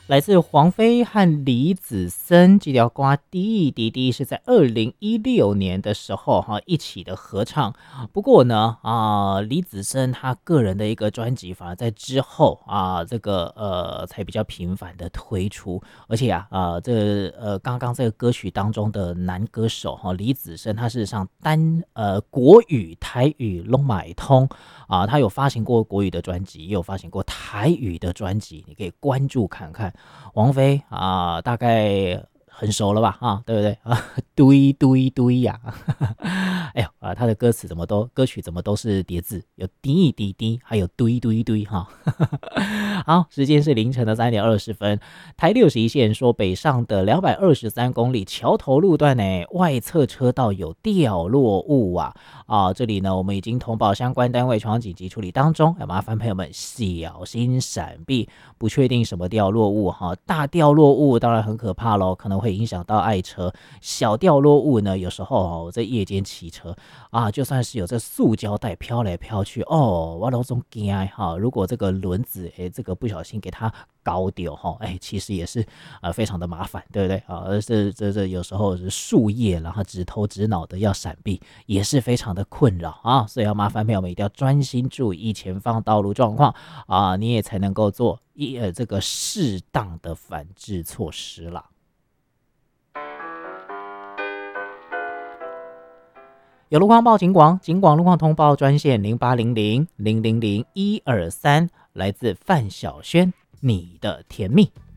来自黄飞和李子森这条歌滴滴滴是在2016年的时候一起的合唱。不过呢李子森他个人的一个专辑反而在之后这个才比较频繁的推出。而且刚刚这个歌曲当中的男歌手李子森，他事实上国语台语都买通他有发行过国语的专辑，也有发行过台语的专辑，你可以关注看看。王菲大概很熟了吧对不对堆堆堆呀哎呦他的歌曲怎么都是叠字，有滴滴滴，还有堆堆堆好，时间是凌晨的3:20，台61线说北上的223公里桥头路段呢，外侧车道有掉落物这里呢我们已经通报相关单位前往紧急处理当中，麻烦朋友们小心闪避。不确定什么掉落物大掉落物当然很可怕咯，可能会影响到爱车。小掉落物呢，有时候我在夜间骑车就算是有这塑胶袋飘来飘去我都总怕如果这个轮子这个不小心给它搞丢其实也是非常的麻烦，对不对这有时候是树叶然后直头直脑的要闪避也是非常的困扰所以要麻烦朋友们一定要专心注意前方道路状况你也才能够做这个适当的反制措施啦。有路况报警广路况通报专线0800 000 123，来自范晓萱，你的甜蜜。